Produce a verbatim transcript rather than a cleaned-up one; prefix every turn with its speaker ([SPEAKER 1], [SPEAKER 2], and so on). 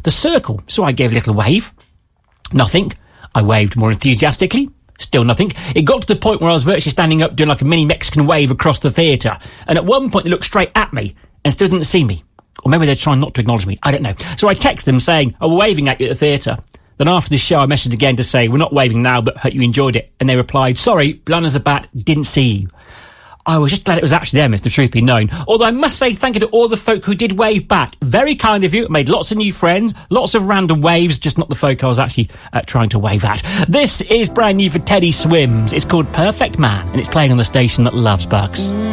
[SPEAKER 1] the circle. So I gave a little wave. Nothing. I waved more enthusiastically. Still nothing. It got to the point where I was virtually standing up doing like a mini Mexican wave across the theatre. And at one point they looked straight at me and still didn't see me. Or maybe they're trying not to acknowledge me. I don't know. So I text them saying, oh, we're waving at you at the theatre. Then after the show I messaged again to say, we're not waving now, but hope you enjoyed it. And they replied, sorry, blind as a bat, didn't see you. I was just glad it was actually them, if the truth be known. Although I must say thank you to all the folk who did wave back. Very kind of you. Made lots of new friends, lots of random waves, just not the folk I was actually uh, trying to wave at. This is brand new for Teddy Swims. It's called Perfect Man, and it's playing on the station that loves Bucks.